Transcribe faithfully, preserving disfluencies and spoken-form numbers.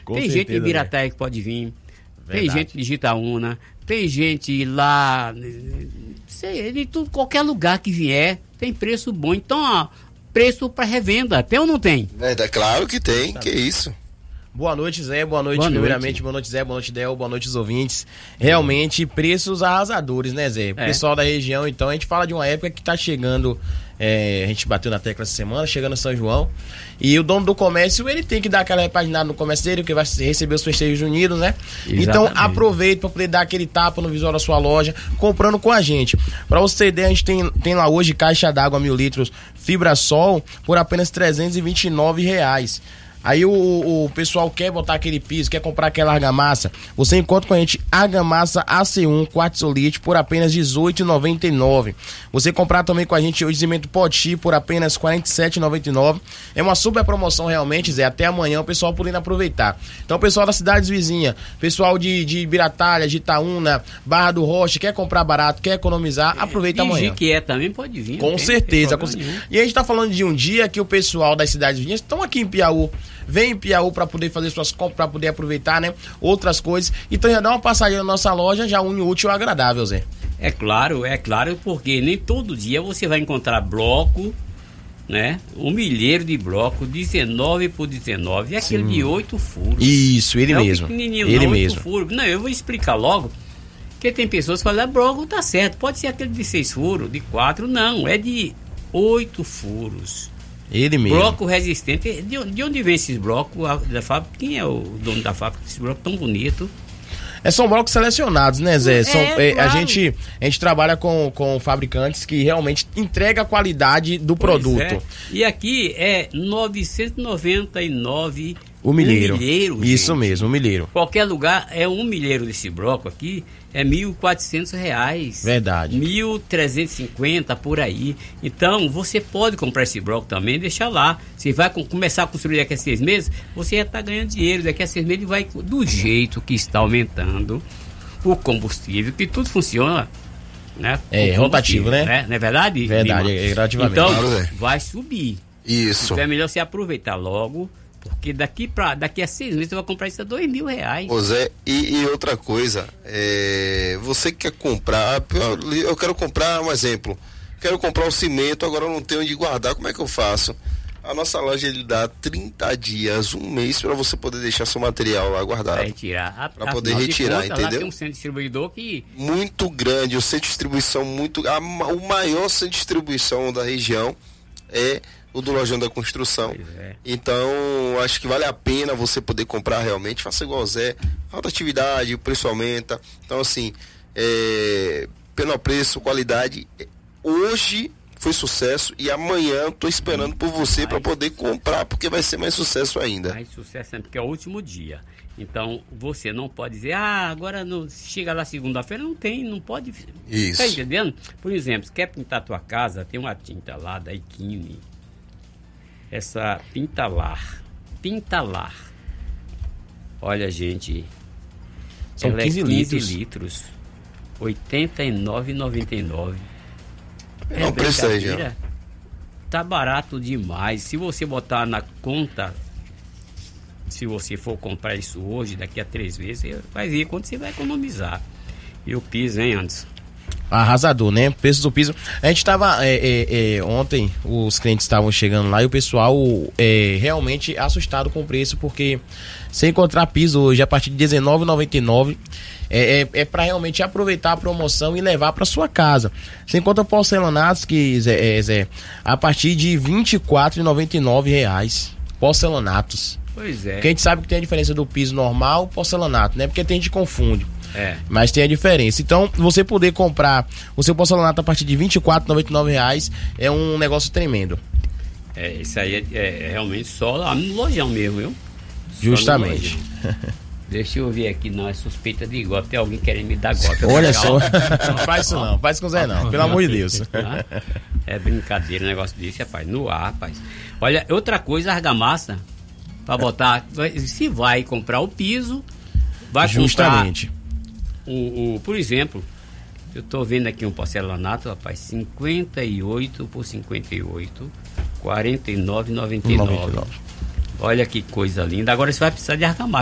Com tem certeza, gente de Ibirataia que pode vir. Verdade. Tem gente de Gitaúna. Tem gente lá, sei, de tudo, qualquer lugar que vier, tem preço bom. Então, ó, preço para revenda, tem ou não tem? É, claro que tem, que isso. Boa noite, Zé. Boa noite, Boa noite. primeiramente. Boa noite, Zé. Boa noite, Del. Boa noite, os ouvintes. Realmente, preços arrasadores, né, Zé? O É. pessoal da região, então, a gente fala de uma época que tá chegando, é, a gente bateu na tecla essa semana, chegando São João, e o dono do comércio, ele tem que dar aquela repaginada no comércio dele, porque vai receber os festejos unidos, né? Exatamente. Então, aproveite para poder dar aquele tapa no visual da sua loja, comprando com a gente. Para você ter ideia, a gente tem, tem lá hoje caixa d'água mil litros Fibrasol por apenas trezentos e vinte e nove reais. Aí o, o pessoal quer botar aquele piso, quer comprar aquela argamassa, você encontra com a gente argamassa A C um quartzolite por apenas dezoito reais e noventa e nove centavos. Você comprar também com a gente o cimento Poti por apenas quarenta e sete reais e noventa e nove centavos. É uma super promoção realmente, Zé, até amanhã o pessoal podendo aproveitar. Então o pessoal das cidades vizinhas, pessoal de, de Ibiratalha, de Itaúna, Barra do Rocha, quer comprar barato, quer economizar, aproveita E amanhã. que é também pode vir. Com não tem- certeza. tem Com... problema nenhum. E a gente tá falando de um dia que o pessoal das cidades vizinhas estão aqui em Piauí. Vem em Piauí para poder fazer suas compras, para poder aproveitar, né? Outras coisas. Então já dá uma passadinha na nossa loja, já une o útil ao agradável, Zé. É claro, é claro, porque nem todo dia você vai encontrar bloco, né? Um milheiro de bloco, dezenove por dezenove, é aquele de oito furos. Isso, ele não é mesmo. O pequenininho, Ele não, mesmo. oito furos. Não, eu vou explicar logo. Porque tem pessoas que falam, ah, bloco tá certo, pode ser aquele de seis furos, de quatro, não, é de oito furos. Ele mesmo. Bloco resistente. De, de onde vem esses blocos a- da fábrica? Quem é o dono da fábrica? Esse bloco tão bonito. É, são blocos selecionados, né, Zé? É, São, é, a, claro. gente, a gente trabalha com, com fabricantes que realmente entregam a qualidade do Pois produto. é. E aqui é novecentos e noventa e nove O milheiro. Um milheiro, Isso gente. mesmo, o milheiro. Qualquer lugar é um milheiro desse bloco aqui, é mil e quatrocentos reais. Verdade. mil trezentos e cinquenta por aí. Então, você pode comprar esse bloco também e deixar lá. Você vai com- começar a construir daqui a seis meses, você já está ganhando dinheiro. Daqui a seis meses ele vai, do jeito que está aumentando o combustível, que tudo funciona, né? É, O rotativo, combustível, né? Não é verdade? Verdade, Lima? é relativamente. Então, Claro, é. vai subir. Isso. Então é melhor você aproveitar logo, porque daqui, pra, daqui a seis meses você vai comprar isso a dois mil reais. Ô Zé, e, e outra coisa, é, você que quer comprar, eu, eu quero comprar um exemplo, quero comprar um cimento, agora eu não tenho onde guardar, como é que eu faço? A nossa loja ele dá trinta dias, um mês para você poder deixar seu material lá guardado. Pra retirar. A- Pra poder afinal de retirar, contas, Lá entendeu? tem um centro distribuidor que... Muito grande, o centro de distribuição muito, a ma- o maior centro de distribuição da região é o do Lojão da Construção. Pois é. Então, acho que vale a pena você poder comprar realmente. Faça igual o Zé, alta atividade, o preço aumenta. Então, assim, é, pelo preço, qualidade, hoje foi sucesso e amanhã estou esperando por você para poder comprar, porque vai ser mais sucesso ainda. Mais sucesso sempre, porque é o último dia. Então, você não pode dizer, ah, agora não, chega lá segunda-feira, não tem, não pode. Isso. Tá entendendo? Por exemplo, se quer pintar a tua casa, tem uma tinta lá da Ikine. Essa Pintalar. Pintalar. Olha, gente. São ela quinze é quinze litros. litros. oitenta e nove reais e noventa e nove centavos. É um preço aí, já. brincadeira? Tá barato demais. Se você botar na conta, se você for comprar isso hoje, daqui a três vezes, você vai ver quanto você vai economizar. E o piso, hein, Anderson? Arrasador, né? Preço do piso. A gente tava é, é, é, ontem, os clientes estavam chegando lá e o pessoal é, realmente assustado com o preço, porque você encontrar piso hoje a partir de dezenove reais e noventa e nove centavos é, é, é para realmente aproveitar a promoção e levar para sua casa. Você encontra porcelanatos que, Zé, é, Zé, a partir de vinte e quatro reais e noventa e nove reais. Porcelanatos. Pois é. Porque a gente sabe que tem a diferença do piso normal e porcelanato, né? Porque tem gente que confunde. É. Mas tem a diferença. Então, você poder comprar o seu porcelanato a partir de vinte e quatro reais e noventa e nove reais é um negócio tremendo. É, isso aí é, é realmente só lá no lojão mesmo, viu? Só no Justamente. lojão. Deixa eu ver aqui, não, é suspeita de gota. Tem alguém querendo me dar gota. Olha Legal. só. Não faz isso não, faz com o Zé não, pelo amor de Deus. Tá? É brincadeira o negócio desse, rapaz. No ar, rapaz. Olha, outra coisa, argamassa, pra botar. Se vai comprar o piso, vai Justamente. comprar o, o. Por exemplo, eu tô vendo aqui um porcelanato, rapaz, cinquenta e oito por cinquenta e oito, quarenta e nove reais e noventa e nove centavos. Olha que coisa linda. Agora você vai precisar de argamassa.